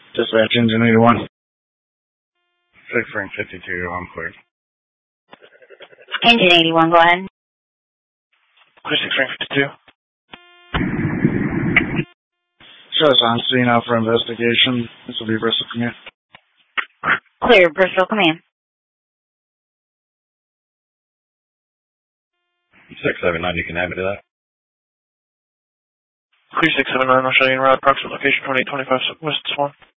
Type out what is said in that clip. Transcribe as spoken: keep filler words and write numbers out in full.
Dispatch engine eighty-one. Six ring fifty-two, I'm clear. Engine eighty-one, go ahead. Clear six ring fifty-two. Show us on scene out for investigation. This will be Bristol Command. Clear, Bristol Command. six seven nine, you can have it to that. Clear six seven nine, I'll show you en route, approximate location twenty-eight twenty-five West Swan.